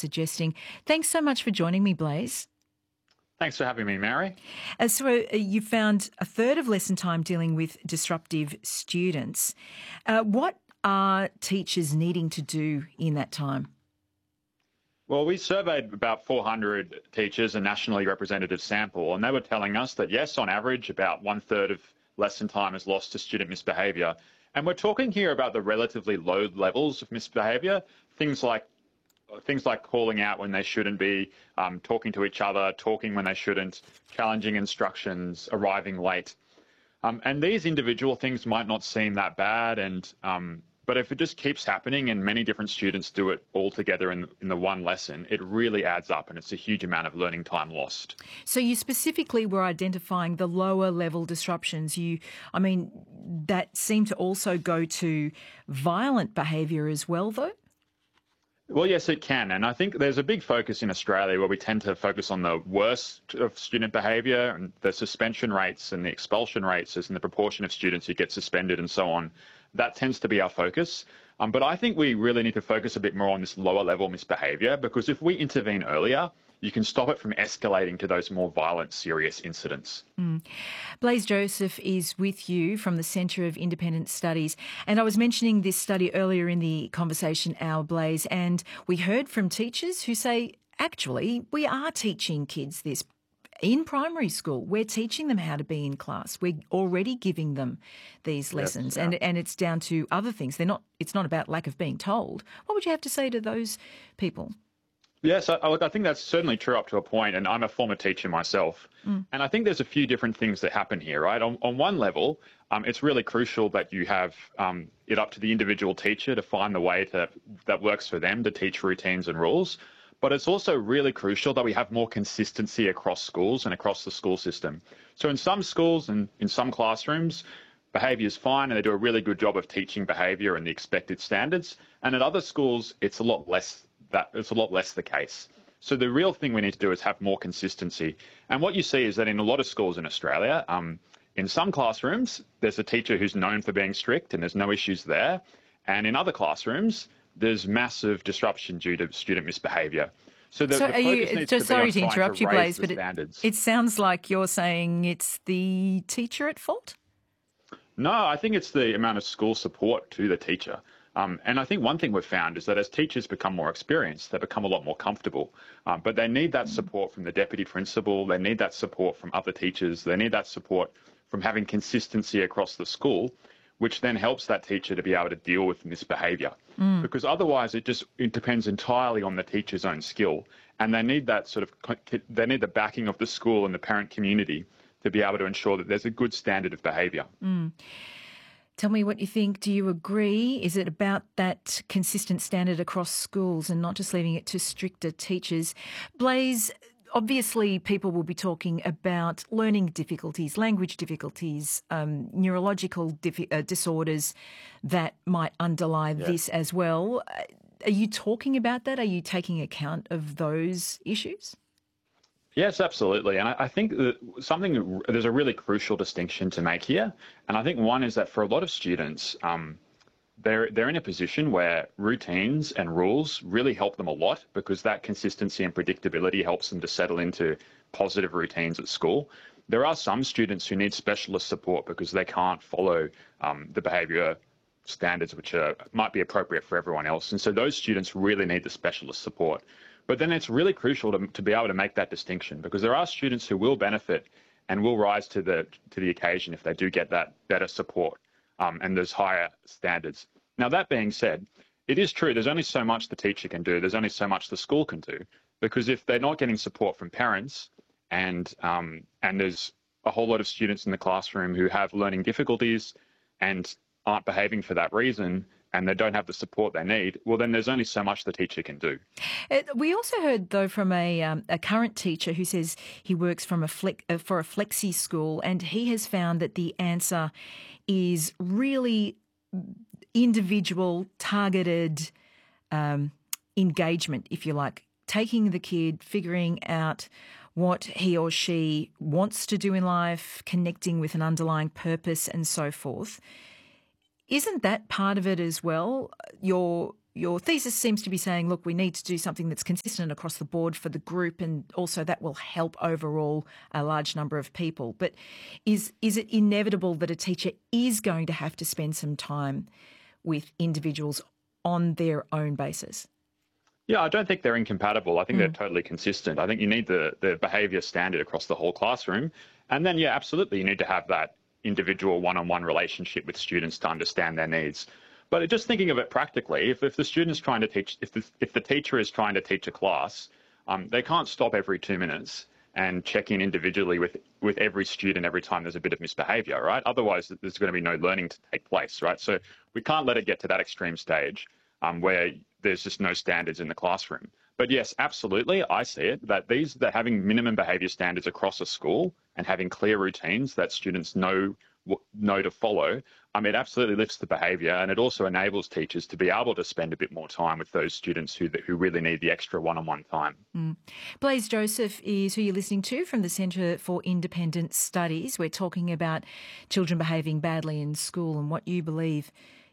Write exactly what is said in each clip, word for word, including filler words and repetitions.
suggesting. Thanks so much for joining me, Blaise. Thanks for having me, Mary. Uh, so uh, you found a third of lesson time dealing with disruptive students. Uh, what are teachers needing to do in that time? Well, we surveyed about four hundred teachers, a nationally representative sample, and they were telling us that, yes, on average, about one third of lesson time is lost to student misbehaviour. And we're talking here about the relatively low levels of misbehaviour, things like things like calling out when they shouldn't be, um, talking to each other, talking when they shouldn't, challenging instructions, arriving late. Um, and these individual things might not seem that bad, and um, but if it just keeps happening and many different students do it all together in, in the one lesson, it really adds up and it's a huge amount of learning time lost. So you specifically were identifying the lower level disruptions. You, I mean, that seemed to also go to violent behaviour as well, though? Well, yes, it can. And I think there's a big focus in Australia where we tend to focus on the worst of student behaviour and the suspension rates and the expulsion rates and the proportion of students who get suspended and so on. That tends to be our focus. Um, but I think we really need to focus a bit more on this lower level misbehaviour, because if we intervene earlier, you can stop it from escalating to those more violent, serious incidents. Mm. Blaise Joseph is with you from the Centre of Independent Studies. And I was mentioning this study earlier in the conversation hour, Blaise, and we heard from teachers who say, actually, we are teaching kids this in primary school. We're teaching them how to be in class. We're already giving them these lessons. Yes, yeah. and, and it's down to other things. They're not. It's not about lack of being told. What would you have to say to those people? Yes, I, I think that's certainly true up to a point, and I'm a former teacher myself. Mm. And I think there's a few different things that happen here, right? On, on one level, um, it's really crucial that you have um, it up to the individual teacher to find the way to, that works for them to teach routines and rules. But it's also really crucial that we have more consistency across schools and across the school system. So in some schools and in some classrooms, behaviour is fine and they do a really good job of teaching behaviour and the expected standards. And at other schools, it's a lot less that it's a lot less the case. So the real thing we need to do is have more consistency. And what you see is that in a lot of schools in Australia, um, in some classrooms, there's a teacher who's known for being strict and there's no issues there. And in other classrooms, there's massive disruption due to student misbehaviour. So the, so the are focus you, needs so to sorry be to on interrupt to you, Blaise, the but it, it sounds like you're saying it's the teacher at fault? No, I think it's the amount of school support to the teacher. Um, and I think one thing we've found is that as teachers become more experienced, they become a lot more comfortable. Um, but they need that support from the deputy principal. They need that support from other teachers. They need that support from having consistency across the school, which then helps that teacher to be able to deal with misbehaviour. Mm. Because otherwise it just it depends entirely on the teacher's own skill. And they need that sort of, they need the backing of the school and the parent community to be able to ensure that there's a good standard of behaviour. Mm. Tell me what you think. Do you agree? Is it about that consistent standard across schools and not just leaving it to stricter teachers? Blaise, obviously people will be talking about learning difficulties, language difficulties, um, neurological diffi- uh, disorders that might underlie yeah. this as well. Are you talking about that? Are you taking account of those issues? Yes, absolutely. And I, I think that something, there's a really crucial distinction to make here. And I think one is that for a lot of students, um, they're, they're in a position where routines and rules really help them a lot because that consistency and predictability helps them to settle into positive routines at school. There are some students who need specialist support because they can't follow um, the behaviour standards which are, might be appropriate for everyone else. And so those students really need the specialist support. But then it's really crucial to, to be able to make that distinction because there are students who will benefit and will rise to the to the occasion if they do get that better support um, and there's higher standards. Now, that being said, it is true there's only so much the teacher can do. There's only so much the school can do because if they're not getting support from parents and um, and there's a whole lot of students in the classroom who have learning difficulties and aren't behaving for that reason, and they don't have the support they need, well, then there's only so much the teacher can do. We also heard, though, from a, um, a current teacher who says he works from a flex, uh, for a flexi school, and he has found that the answer is really individual, targeted um, engagement, if you like, taking the kid, figuring out what he or she wants to do in life, connecting with an underlying purpose and so forth. Isn't that part of it as well? You're your thesis seems to be saying, look, we need to do something that's consistent across the board for the group, and also that will help overall a large number of people. But is is it inevitable that a teacher is going to have to spend some time with individuals on their own basis? Yeah, I don't think they're incompatible. I think Mm. they're totally consistent. I think you need the, the behaviour standard across the whole classroom. And then, yeah, absolutely, you need to have that individual one-on-one relationship with students to understand their needs. But just thinking of it practically, if, if the student's trying to teach, if the, if the teacher is trying to teach a class, um, they can't stop every two minutes and check in individually with, with every student every time there's a bit of misbehaviour, right? Otherwise, there's going to be no learning to take place, right? So we can't let it get to that extreme stage um, where there's just no standards in the classroom. But yes, absolutely, I see it, that these, that having minimum behaviour standards across a school and having clear routines that students know know to follow, um, it absolutely lifts the behaviour, and it also enables teachers to be able to spend a bit more time with those students who who really need the extra one-on-one time. Mm. Blaise Joseph is who you're listening to from the Centre for Independent Studies. We're talking about children behaving badly in school and what you believe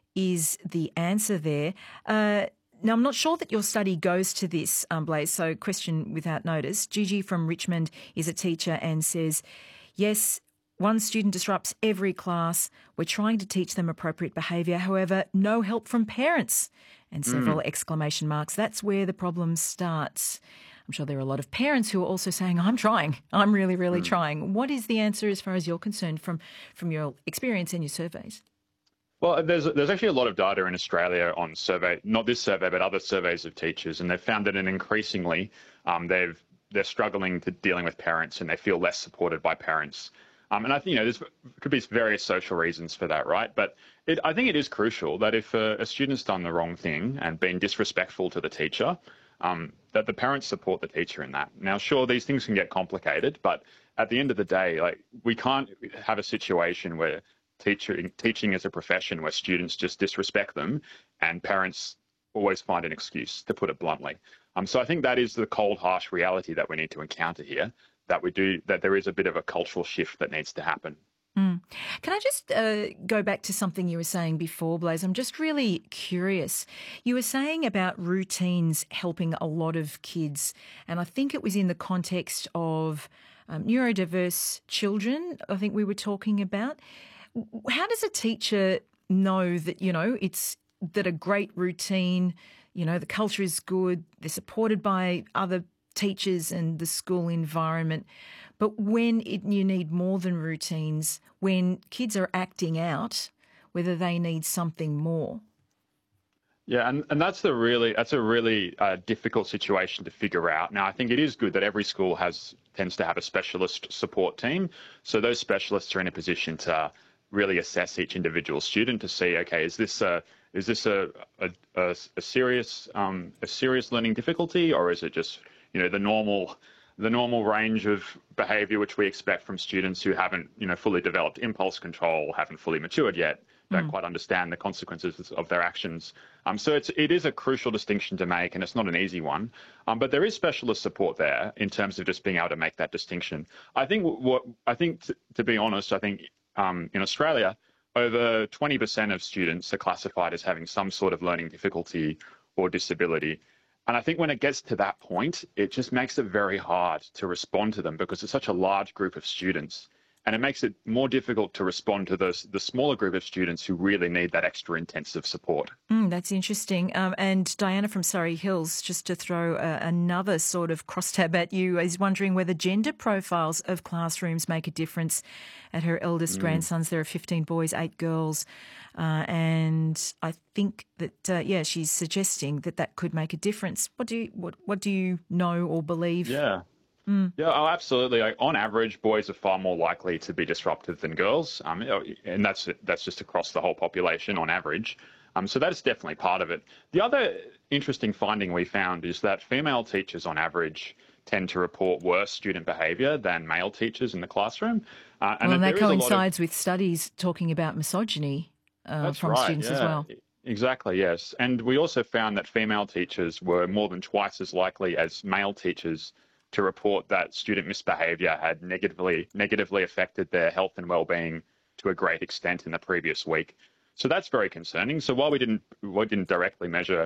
is the answer there. Uh, Now, I'm not sure that your study goes to this, um, Blaise, so question without notice. Gigi from Richmond is a teacher and says, yes, one student disrupts every class. We're trying to teach them appropriate behaviour. However, no help from parents, and several mm. exclamation marks. That's where the problem starts. I'm sure there are a lot of parents who are also saying, I'm trying. I'm really, really mm. trying. What is the answer as far as you're concerned from, from your experience and your surveys? Well, there's there's actually a lot of data in Australia on survey, not this survey, but other surveys of teachers, and they've found that an increasingly um, they've they're struggling to dealing with parents, and they feel less supported by parents. Um, and I think you know there's could be various social reasons for that, right? But it, I think it is crucial that if a, a student's done the wrong thing and been disrespectful to the teacher, um, that the parents support the teacher in that. Now, sure, these things can get complicated, but at the end of the day, like we can't have a situation where Teaching, teaching is a profession where students just disrespect them and parents always find an excuse, to put it bluntly. Um, so I think that is the cold, harsh reality that we need to encounter here, that we do, that there is a bit of a cultural shift that needs to happen. Mm. Can I just uh, go back to something you were saying before, Blaise? I'm just really curious. You were saying about routines helping a lot of kids, and I think it was in the context of um, neurodiverse children, I think we were talking about. How does a teacher know that, you know, it's that a great routine, you know, the culture is good, they're supported by other teachers and the school environment, but when it, you need more than routines, when kids are acting out, whether they need something more? Yeah, and, and that's the really that's a really uh, difficult situation to figure out. Now, I think it is good that every school has tends to have a specialist support team, so those specialists are in a position to really assess each individual student to see, okay, is this a is this a a, a, a serious um, a serious learning difficulty, or is it just you know the normal the normal range of behaviour which we expect from students who haven't you know fully developed impulse control, haven't fully matured yet, don't mm. quite understand the consequences of their actions. Um, so it's it is a crucial distinction to make, and it's not an easy one. Um, but there is specialist support there in terms of just being able to make that distinction. I think what I think t- to be honest, I think. Um, in Australia, over twenty percent of students are classified as having some sort of learning difficulty or disability. And I think when it gets to that point, it just makes it very hard to respond to them because it's such a large group of students. And it makes it more difficult to respond to those, the smaller group of students who really need that extra intensive support. Mm, that's interesting. Um, and Diana from Surrey Hills, just to throw uh, another sort of crosstab at you, is wondering whether gender profiles of classrooms make a difference. At her eldest mm. grandsons, there are fifteen boys, eight girls. Uh, and I think that, uh, yeah, she's suggesting that that could make a difference. What do you, what, what do you know or believe? Yeah. Mm. Yeah, oh, absolutely. Like, on average, boys are far more likely to be disruptive than girls, um, and that's that's just across the whole population on average. Um, so that is definitely part of it. The other interesting finding we found is that female teachers, on average, tend to report worse student behaviour than male teachers in the classroom. Uh, and well, and that coincides of... with studies talking about misogyny uh, from right, students yeah. as well. Exactly, yes. And we also found that female teachers were more than twice as likely as male teachers to report that student misbehaviour had negatively negatively affected their health and well-being to a great extent in the previous week. So that's very concerning. So while we didn't we didn't directly measure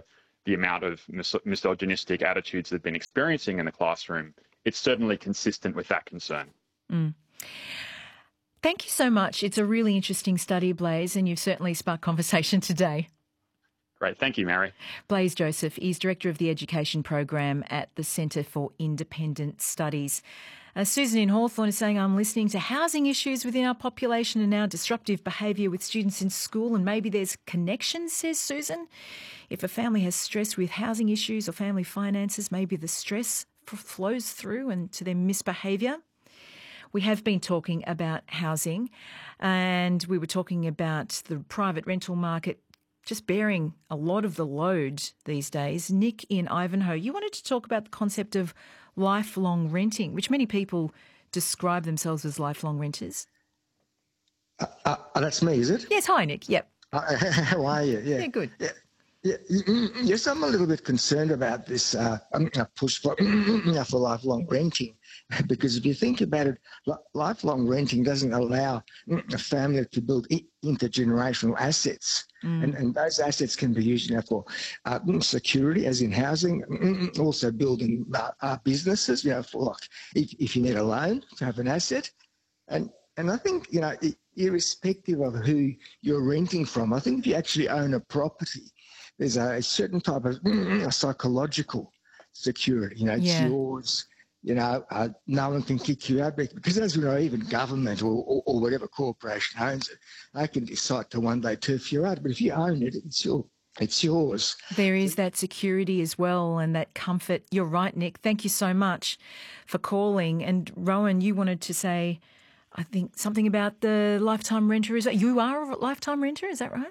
the amount of mis- misogynistic attitudes they've been experiencing in the classroom, it's certainly consistent with that concern. Mm. Thank you so much. It's a really interesting study, Blaise, and you've certainly sparked conversation today. Great. Thank you, Mary. Blaise Joseph is Director of the Education Program at the Centre for Independent Studies. Uh, Susan in Hawthorne is saying, I'm listening to housing issues within our population and now disruptive behaviour with students in school, and maybe there's connections, says Susan. If a family has stress with housing issues or family finances, maybe the stress f- flows through and to their misbehaviour. We have been talking about housing, and we were talking about the private rental market just bearing a lot of the load these days. Nick in Ivanhoe, you wanted to talk about the concept of lifelong renting, which many people describe themselves as lifelong renters. Uh, uh, that's me, is it? Yes, hi, Nick. Yep. Uh, how are you? Yeah, yeah good. Yeah. Yeah, yes, I'm a little bit concerned about this uh, push for, for lifelong renting, because if you think about it, lifelong renting doesn't allow a family to build intergenerational assets, mm. and, and those assets can be used you know, for uh, security, as in housing, also building uh, uh, businesses, you know, for like if, if you need a loan to have an asset, and and I think you know, irrespective of who you're renting from, I think if you actually own a property, there's a certain type of a psychological security. You know, it's yeah. yours. You know, uh, no one can kick you out because, as we know, even government or, or, or whatever corporation owns it, they can decide to one day turf you out. But if you own it, it's your, it's yours. There is that security as well and that comfort. You're right, Nick. Thank you so much for calling. And Rowan, you wanted to say, I think, something about the lifetime renter. Is that you are a lifetime renter? Is that right?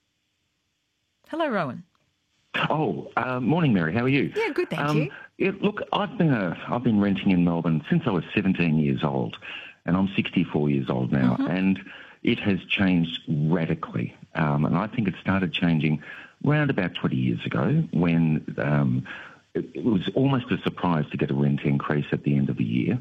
Hello, Rowan. Oh, uh, morning, Mary. How are you? Yeah, good, thank um, you. Yeah, look, I've been a, I've been renting in Melbourne since I was seventeen years old, and I'm sixty-four years old now, mm-hmm. and it has changed radically. Um, and I think it started changing around about twenty years ago when um, it, it was almost a surprise to get a rent increase at the end of the year.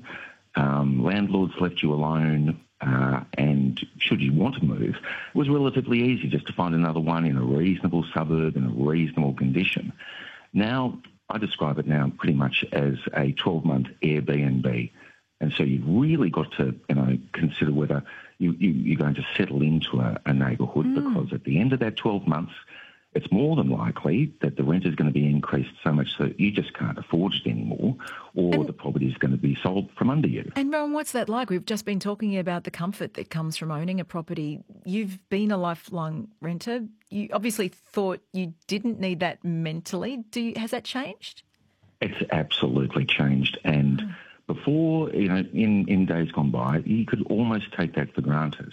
Um, landlords left you alone. Uh, and should you want to move, it was relatively easy just to find another one in a reasonable suburb in a reasonable condition. Now, I describe it now pretty much as a twelve-month Airbnb. And so you've really got to, you know, consider whether you, you, you're going to settle into a, a neighbourhood mm. because at the end of that twelve months, it's more than likely that the rent is going to be increased so much that you just can't afford it anymore, or and, the property is going to be sold from under you. And Rowan, what's that like? We've just been talking about the comfort that comes from owning a property. You've been a lifelong renter. You obviously thought you didn't need that mentally. Do you, has that changed? It's absolutely changed. And oh. before, you know, in, in days gone by, you could almost take that for granted.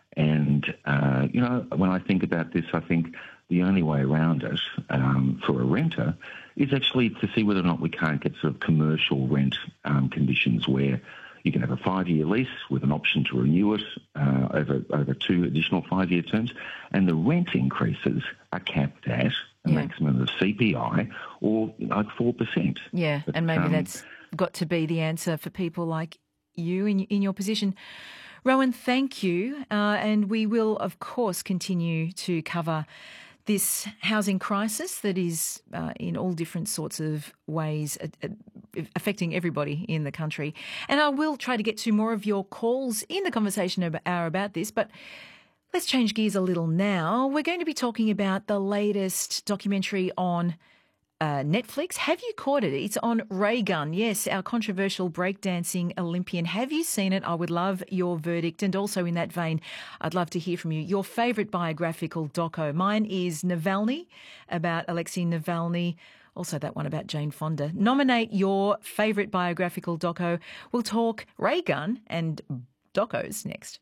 And, uh, you know, when I think about this, I think the only way around it um, for a renter is actually to see whether or not we can't get sort of commercial rent um, conditions where you can have a five-year lease with an option to renew it uh, over over two additional five-year terms, and the rent increases are capped at a yeah. maximum of C P I or like four percent. Yeah, but, and maybe um, that's got to be the answer for people like you in in your position. Rowan, thank you, uh, and we will, of course, continue to cover this housing crisis that is uh, in all different sorts of ways uh, affecting everybody in the country. And I will try to get to more of your calls in the conversation hour about this, but let's change gears a little now. We're going to be talking about the latest documentary on Uh, Netflix. Have you caught it? It's on Ray Gunn. Yes, our controversial breakdancing Olympian. Have you seen it? I would love your verdict. And also in that vein, I'd love to hear from you. Your favourite biographical doco. Mine is Navalny, about Alexei Navalny. Also that one about Jane Fonda. Nominate your favourite biographical doco. We'll talk Ray Gunn and docos next.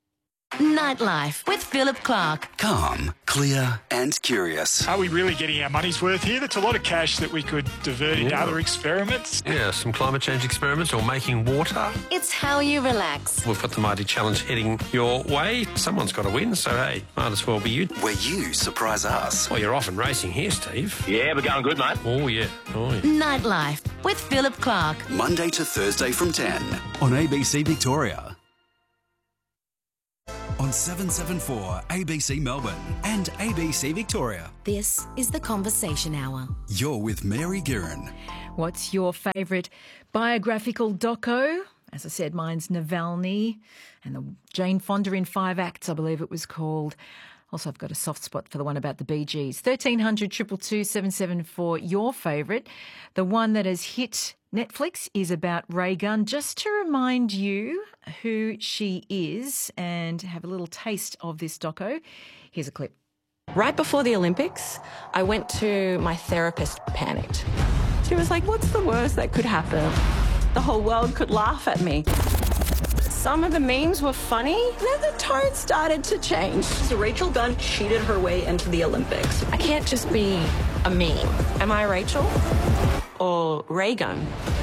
Nightlife with Philip Clark. Calm, clear and curious. Are we really getting our money's worth here? That's a lot of cash that we could divert into yeah. other experiments. Yeah, some climate change experiments or making water. It's how you relax. We've got the mighty challenge heading your way. Someone's got to win, so hey, might as well be you. Where you surprise us. Well, you're off and racing here, Steve. Yeah, we're going good, mate. Oh, yeah. Oh, yeah. Nightlife with Philip Clark. Monday to Thursday from ten on A B C Victoria. on seven seven four A B C Melbourne and A B C Victoria. This is The Conversation Hour. You're with Mary Guerin. What's your favourite biographical doco? As I said, mine's Navalny and the Jane Fonda in Five Acts, I believe it was called. Also, I've got a soft spot for the one about the Bee Gees. thirteen hundred, two two two, seven seven four, your favourite. The one that has hit Netflix is about Ray Gunn. Just to remind you who she is and have a little taste of this doco, here's a clip. Right before the Olympics, I went to my therapist, panicked. She was like, what's the worst that could happen? The whole world could laugh at me. Some of the memes were funny, then the tone started to change. So Rachel Gunn cheated her way into the Olympics. I can't just be a meme. Am I Rachel or Ray Gunn?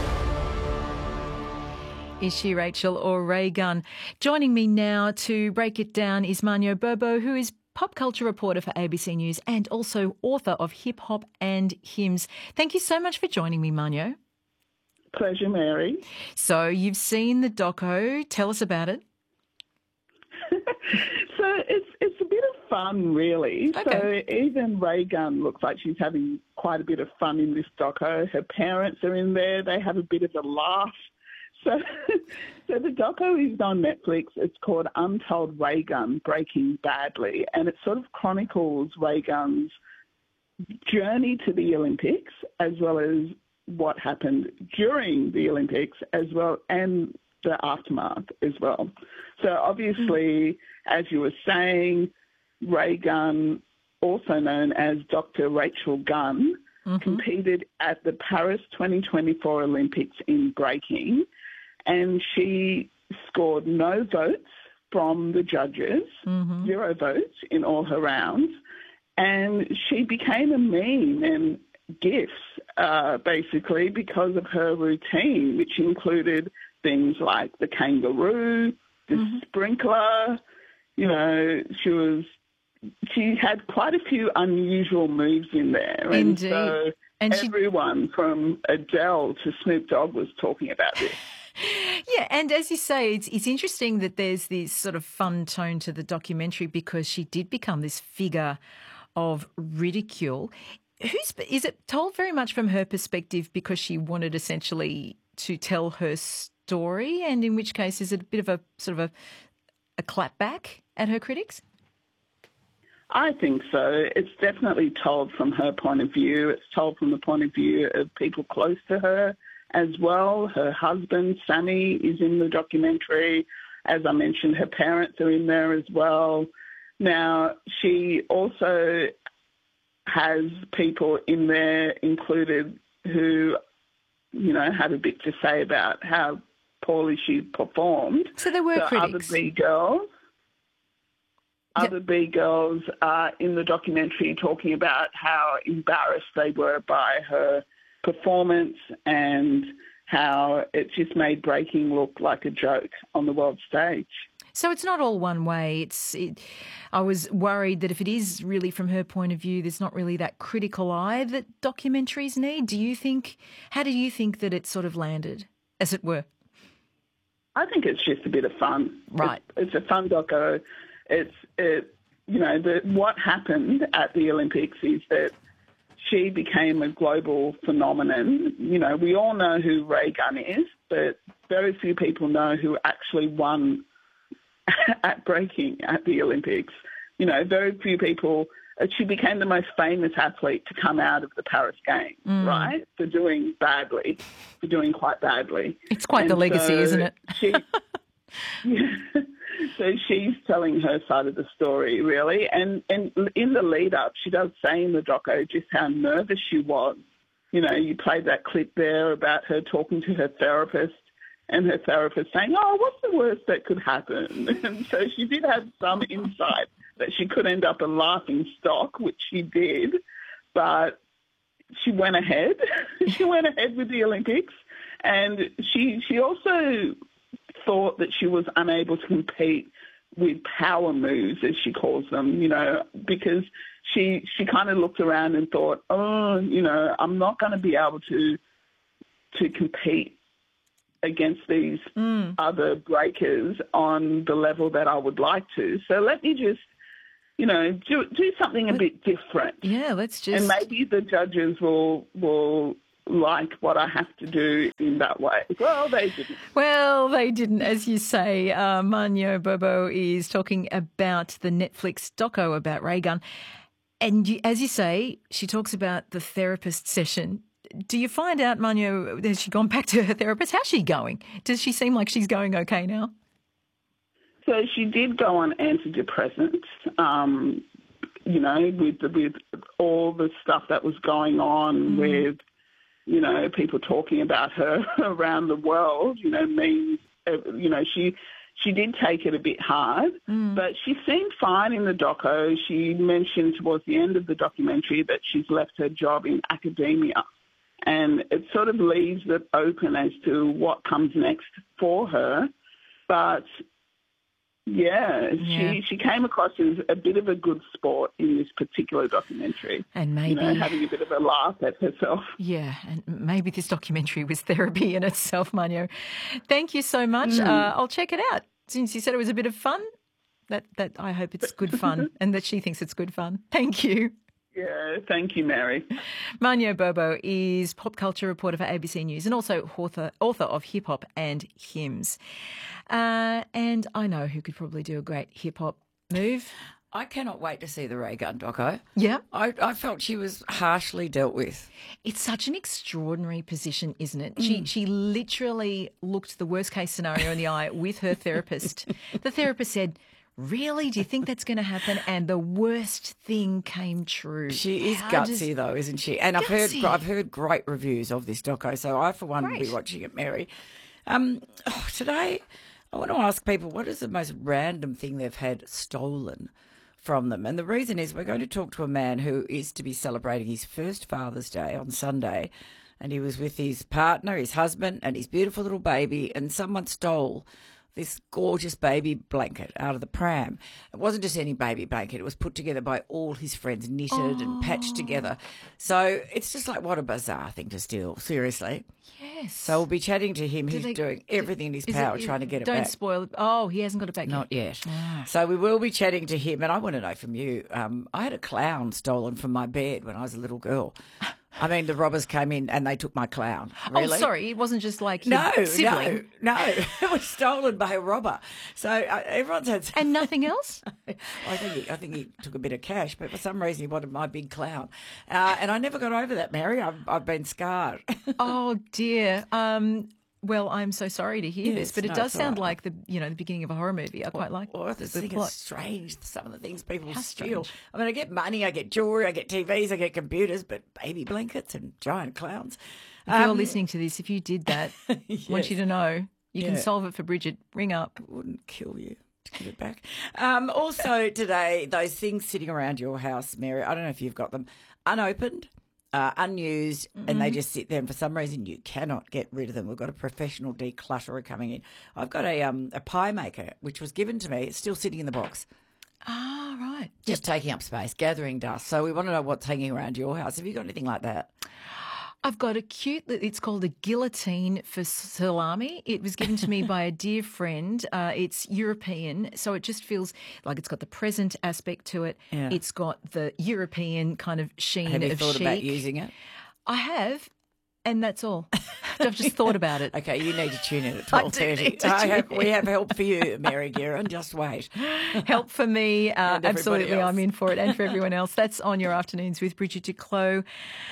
Is she Rachel or Ray Gunn? Joining me now to break it down is Manyo Bobo, who is pop culture reporter for A B C News and also author of Hip Hop and Hymns. Thank you so much for joining me, Manyo. Pleasure, Mary. So you've seen the doco. Tell us about it. So it's it's a bit of fun, really. Okay. So even Ray Gunn looks like she's having quite a bit of fun in this doco. Her parents are in there. They have a bit of a laugh. So, so the doco is on Netflix. It's called Untold Ray Gunn, Breaking Badly, and it sort of chronicles Ray Gunn's journey to the Olympics as well as what happened during the Olympics as well and the aftermath as well. So obviously, as you were saying, Ray Gunn, also known as Doctor Rachel Gunn, mm-hmm. competed at the Paris twenty twenty-four Olympics in breaking, and she scored no votes from the judges, mm-hmm. zero votes in all her rounds, and she became a meme and gifts, uh, basically, because of her routine, which included things like the kangaroo, the mm-hmm. sprinkler. You know, she was she had quite a few unusual moves in there. Indeed. And so and everyone she... from Adele to Snoop Dogg was talking about this. Yeah, and as you say, it's it's interesting that there's this sort of fun tone to the documentary because she did become this figure of ridicule. Who's, is it told very much from her perspective because she wanted essentially to tell her story, and in which case is it a bit of a sort of a, a clap back at her critics? I think so. It's definitely told from her point of view. It's told from the point of view of people close to her as well. Her husband, Sammy, is in the documentary. As I mentioned, her parents are in there as well. Now, she also has people in there included who, you know, have a bit to say about how poorly she performed. So there were so critics. Other B girls, yep. other B girls are in the documentary talking about how embarrassed they were by her performance and how it just made breaking look like a joke on the world stage. So it's not all one way. It's. It, I was worried that if it is really from her point of view, there's not really that critical eye that documentaries need. Do you think? How do you think that it sort of landed, as it were? I think it's just a bit of fun. Right. It's, it's a fun doco. It's it. You know, the, what happened at the Olympics is that she became a global phenomenon. You know, we all know who Ray Gunn is, but very few people know who actually won at breaking at the Olympics. You know, very few people. She became the most famous athlete to come out of the Paris Games, mm. right? For doing badly, for doing quite badly. It's quite and the legacy, so isn't it? She, yeah, so she's telling her side of the story, really. And, and in the lead up, she does say in the doco just how nervous she was. You know, you played that clip there about her talking to her therapist, and her therapist saying, oh, what's the worst that could happen? And so she did have some insight that she could end up a laughing stock, which she did, but she went ahead. she went ahead with the Olympics, and she she also thought that she was unable to compete with power moves, as she calls them, you know, because she she kind of looked around and thought, oh, you know, I'm not going to be able to to compete against these mm. other breakers on the level that I would like to. So let me just, you know, do do something a bit different. Yeah, let's just... And maybe the judges will will like what I have to do in that way. Well, they didn't. Well, they didn't, as you say. Uh, Manyo Bobo is talking about the Netflix doco about ray gun. And you, as you say, she talks about the therapist session. Do you find out, Manyo, has she gone back to her therapist? How's she going? Does she seem like she's going okay now? So she did go on antidepressants, um, you know, with, the, with all the stuff that was going on mm. with, you know, people talking about her around the world, you know, means, you know, she she did take it a bit hard, mm. but she seemed fine in the doco. She mentioned towards the end of the documentary that she's left her job in academia, and it sort of leaves it open as to what comes next for her. But yeah, yeah, she she came across as a bit of a good sport in this particular documentary. And maybe... You know, having a bit of a laugh at herself. Yeah, and maybe this documentary was therapy in itself, Manyo. Thank you so much. Mm. Uh, I'll check it out. Since you said it was a bit of fun, that, that I hope it's good fun and that she thinks it's good fun. Thank you. Yeah, thank you, Mary. Manyo Bobo is pop culture reporter for A B C News and also author, author of Hip Hop and Hymns. Uh, and I know who could probably do a great hip hop move. I cannot wait to see the Ray Gun doco. Yeah. I, I felt she was harshly dealt with. It's such an extraordinary position, isn't it? Mm. She she literally looked the worst case scenario in the eye with her therapist. The therapist said, really? Do you think that's going to happen? And the worst thing came true. She is How gutsy, does... though, isn't she? And I've gutsy. heard I've heard great reviews of this doco, so I, for one, Great. will be watching it, Mary. Um, oh, today, I want to ask people, what is the most random thing they've had stolen from them? And the reason is we're going to talk to a man who is to be celebrating his first Father's Day on Sunday, and he was with his partner, his husband, and his beautiful little baby, and someone stole this gorgeous baby blanket out of the pram. It wasn't just any baby blanket. It was put together by all his friends, knitted oh. and patched together. So it's just like, what a bizarre thing to steal, seriously. Yes. So we'll be chatting to him. Do He's they, doing everything in his power it, trying to get it don't back. Don't spoil it. Oh, he hasn't got it back Not yet. yet. Ah. So we will be chatting to him. And I want to know from you, um, I had a clown stolen from my bed when I was a little girl. I mean, the robbers came in and they took my clown. Really? Oh, sorry. It wasn't just like your no, sibling. no, no. It was stolen by a robber. So uh, everyone's had... And nothing else? I think he, I think he took a bit of cash, but for some reason he wanted my big clown. Uh, and I never got over that, Mary. I've, I've been scarred. Oh, dear. Um... Well, I'm so sorry to hear yes, this, but it no, does sound right. like the you know the beginning of a horror movie. I quite well, like. Well, I just the think plot. It's strange. Some of the things people How steal. strange. I mean, I get money, I get jewellery, I get T Vs, I get computers, but baby blankets and giant clowns. If um, you're listening to this, if you did that, yes. I want you to know you yeah. can solve it for Bridget. Ring up. It wouldn't kill you to get it back. Um, also today, those things sitting around your house, Mary. I don't know if you've got them unopened. Uh, unused, mm-hmm. and they just sit there, and for some reason you cannot get rid of them. We've got a professional declutterer coming in. I've got a um, a pie maker, which was given to me. It's still sitting in the box. Ah, right. Just yep. taking up space, gathering dust. So we want to know what's hanging around your house. Have you got anything like that? I've got a cute, it's called a guillotine for salami. It was given to me by a dear friend. Uh, it's European, so it just feels like it's got the present aspect to it. Yeah. It's got the European kind of sheen have you of thought chic. about using it? I have, and that's all. I've just thought about it. Okay, you need to tune in at twelve thirty. We have help for you, Mary Guerin. Just wait. Help for me. Uh, absolutely, else. I'm in for it, and for everyone else. That's On Your Afternoons with Bridget Duclos.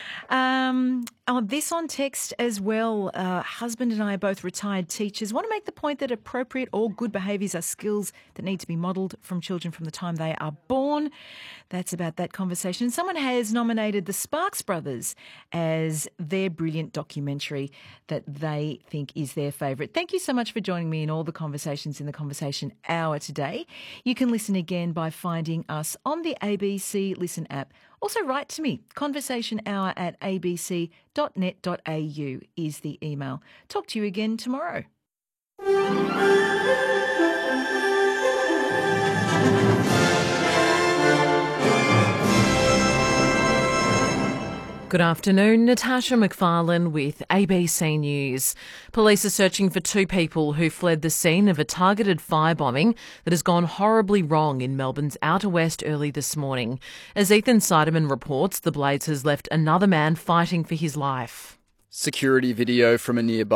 Um, oh, this on text as well. Uh, husband and I are both retired teachers. Want to make the point that appropriate or good behaviours are skills that need to be modelled from children from the time they are born. That's about that conversation. And someone has nominated the Sparks Brothers as their brilliant documentary that they think is their favourite. Thank you so much for joining me in all the conversations in the Conversation Hour today. You can listen again by finding us on the A B C Listen app. Also write to me. Conversation hour at a b c dot net dot a u is the email. Talk to you again tomorrow. Good afternoon, Natasha McFarlane with A B C News. Police are searching for two people who fled the scene of a targeted firebombing that has gone horribly wrong in Melbourne's Outer West early this morning. As Ethan Seidemann reports, the blaze has left another man fighting for his life. Security video from a nearby